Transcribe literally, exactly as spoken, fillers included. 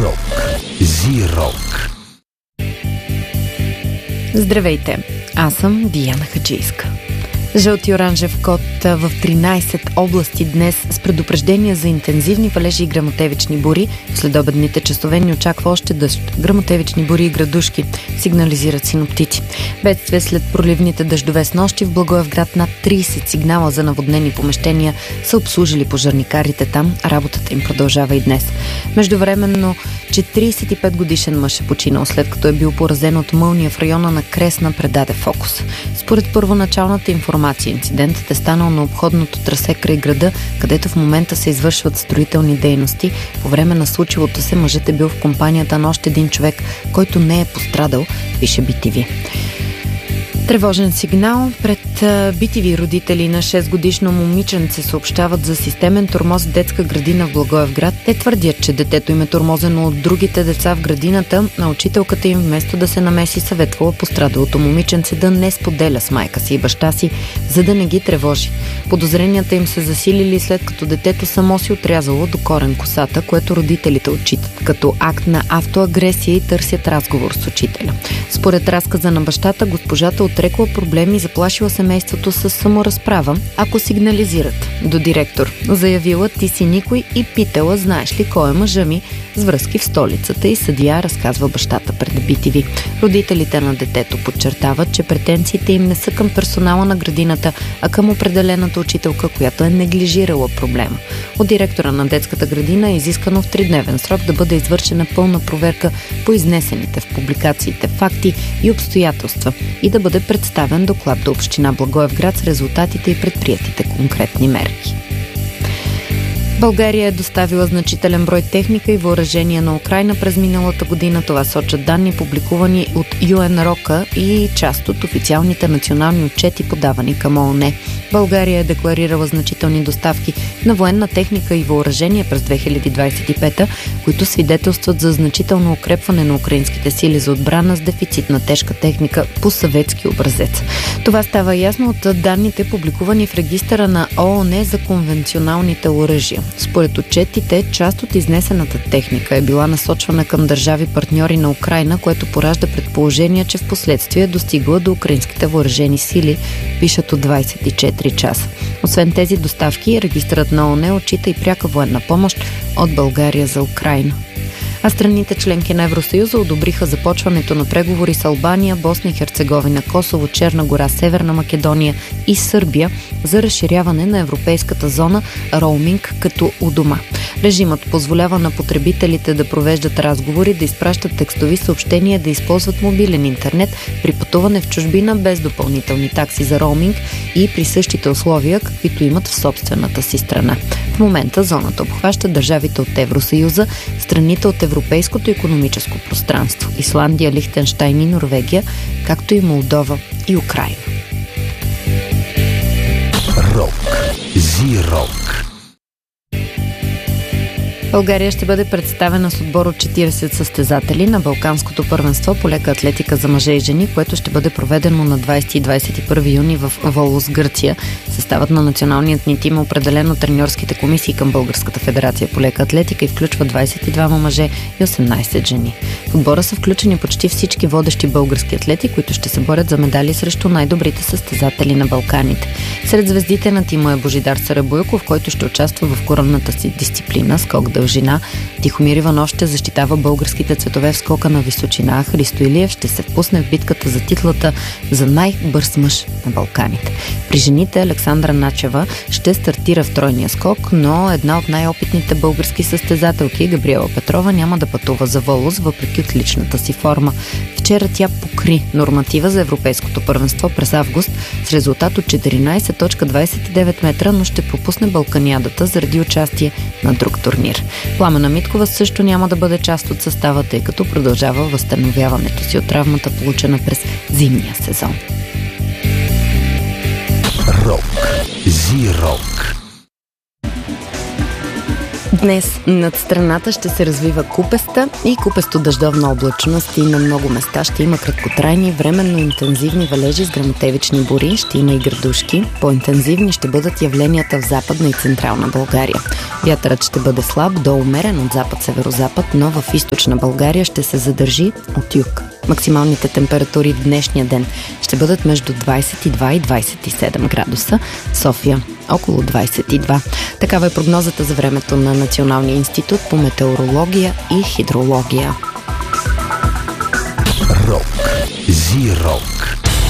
Рок. Зи-рок. Здравейте, аз съм Диана Хаджийска. Жълт и оранжев код в тринайсет области днес с предупреждения за интензивни валежи и гръмотевични бури. В следобедните часове ни очаква още дъжд. Гръмотевични бури и градушки, сигнализират синоптици. Бедствие след проливните дъждове с нощи в Благоевград. Над трийсет сигнала за наводнени помещения са обслужили пожарникарите там. Работата им продължава и днес. Междувременно четирийсет и пет годишен мъж е починал, след като е бил поразен от мълния в района на Кресна, предаде Фокус. Според първоначалната информация, инцидентът е станал на обходното трасе край града, където в момента се извършват строителни дейности. По време на случилото се мъжът е бил в компанията на още един човек, който не е пострадал, пише би ти ви. Тревожен сигнал пред би ти ви. Родители на шестгодишно момиченце съобщават за системен тормоз в детска градина в Благоевград. Те твърдят, че детето им е тормозено от другите деца в градината, а учителката им вместо да се намеси съветвала пострадалото момиченце да не споделя с майка си и баща си, за да не ги тревожи. Подозренията им се засилили след като детето само си отрязало до корен косата, което родителите отчитат като акт на автоагресия и търсят разговор с учителя. Според разказа на бащата, госпожата отрекла проблеми и заплашила семейството с саморазправа, ако сигнализират до директор. Заявила: ти си никой, и питала: знаеш ли кой е мъжа ми, с връзки в столицата, и съдия, разказва бащата пред би ти ви. Родителите на детето подчертават, че претенциите им не са към персонала на градината, а към определената учителка, която е неглижирала проблема. От директора на детската градина е изискано в тридневен срок да бъде извършена пълна проверка по изнесените в публикациите факти и обстоятелства и да бъде представен доклад до община Благоевград с резултатите и предприетите конкретни мерки. България е доставила значителен брой техника и въоръжения на Украйна през миналата година. Това сочат данни, публикувани от ю ен рока и част от официалните национални отчети, подавани към о о ен. България е декларирала значителни доставки на военна техника и въоръжение през две хиляди двадесет и пета, които свидетелстват за значително укрепване на украинските сили за отбрана с дефицит на тежка техника по съветски образец. Това става ясно от данните, публикувани в регистъра на о о ен за конвенционалните оръжия. Според отчетите, част от изнесената техника е била насочвана към държави партньори на Украйна, което поражда предположение, че в последствие е достигла до украинските въоръжени сили, пишат от двадесет и четири часа. Освен тези доставки, регистърът на о о ен отчита и пряка военна помощ от България за Украйна. А страните членки на Евросъюза одобриха започването на преговори с Албания, Босна и Херцеговина, Косово, Черна гора, Северна Македония и Сърбия за разширяване на европейската зона роуминг като у дома. Режимът позволява на потребителите да провеждат разговори, да изпращат текстови съобщения, да използват мобилен интернет при пътуване в чужбина без допълнителни такси за роуминг и при същите условия, каквито имат в собствената си страна. В момента зоната обхваща държавите от Евросъюза, страните от Европейското икономическо пространство – Исландия, Лихтенщайн и Норвегия, както и Молдова и Украйна. Рок. Зи-рок. България ще бъде представена с отбор от четирийсет състезатели на Балканското първенство по лека атлетика за мъже и жени, което ще бъде проведено на двадесети и двадесет и първи юни в Волос, Гърция. Съставът на националният ни тим е определен от треньорските комисии към Българската федерация по лека атлетика и включва двадесет и двама мъже и осемнадесет жени. В отбора са включени почти всички водещи български атлети, които ще се борят за медали срещу най-добрите състезатели на Балканите. Сред звездите на тима е Божидар Сарабойков, който ще участва в коронната си дисциплина скок дължина. Тихомир Иванов ще защитава българските цветове в скока на височина. Христо Илиев ще се впусне в битката за титлата за най-бърз мъж на Балканите. При жените Александра Начева ще стартира в тройния скок, но една от най-опитните български състезателки, Габриела Петрова, няма да пътува за Волос, въпреки отличната си форма. Вчера тя покри норматива за европейското първенство през август с резултат от четиринадесет цяло двадесет и девет метра, но ще пропусне Балканиадата заради участие на друг турнир. Пламена Миткова също няма да бъде част от състава, тъй като продължава възстановяването си от травмата, получена през зимния сезон. Рок. Зи-рок. Днес над страната ще се развива купеста и купесто-дъждовна облачност и на много места ще има краткотрайни, временно интензивни валежи с гръмотевични бури, ще има и градушки. По-интензивни ще бъдат явленията в Западна и Централна България. Вятърът ще бъде слаб до умерен от запад-северозапад, но в Източна България ще се задържи от юг. Максималните температури в днешния ден ще бъдат между двадесет и два и двадесет и седем градуса. София около двадесет и два. Такава е прогнозата за времето на Националния институт по метеорология и хидрология. Рок. Зи-рок.